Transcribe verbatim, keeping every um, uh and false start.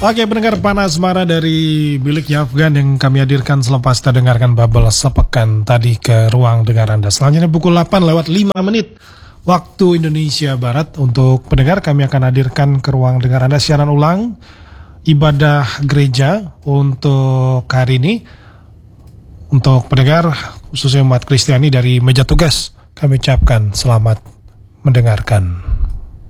Oke, pendengar panas marah dari bilik Afgan yang kami hadirkan selepas kita dengarkan Bubble sepekan tadi ke ruang dengar Anda. Selanjutnya pukul delapan lewat lima menit waktu Indonesia Barat. Untuk pendengar kami akan hadirkan ke ruang dengar Anda siaran ulang ibadah gereja untuk hari ini. Untuk pendengar khususnya umat Kristiani dari meja tugas, kami ucapkan selamat mendengarkan.